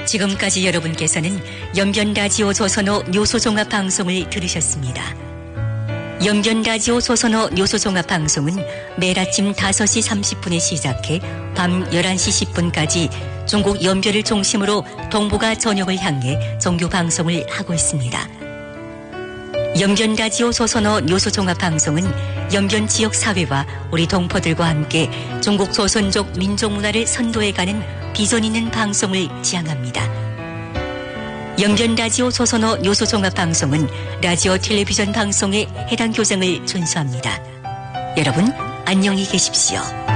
지금까지 여러분께서는 연변라디오 조선호 뉴스종합방송을 들으셨습니다. 연변라디오 조선호 뉴스종합방송은 매일 아침 5시 30분에 시작해 밤 11시 10분까지 중국 연변을 중심으로 동북아 전역을 향해 정규 방송을 하고 있습니다. 연변라디오 조선호 뉴스종합방송은 연변 지역 사회와 우리 동포들과 함께 중국 조선족 민족문화를 선도해가는 비전 있는 방송을 지향합니다. 연변라디오 조선호 뉴스종합방송은 라디오 텔레비전 방송의 해당 규정을 준수합니다. 여러분 안녕히 계십시오.